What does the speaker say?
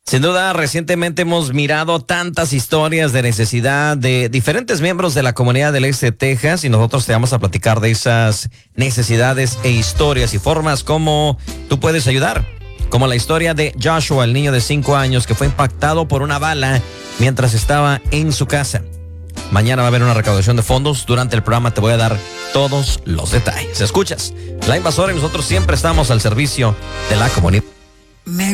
Sin duda, recientemente hemos mirado tantas historias de necesidad de diferentes miembros de la comunidad del este de Texas y nosotros te vamos a platicar de esas necesidades e historias y formas como tú puedes ayudar. Como la historia de Joshua, el niño de 5 años que fue impactado por una bala mientras estaba en su casa. Mañana va a haber una recaudación de fondos. Durante el programa te voy a dar todos los detalles. Escuchas La Invasora y nosotros siempre estamos al servicio de la comunidad.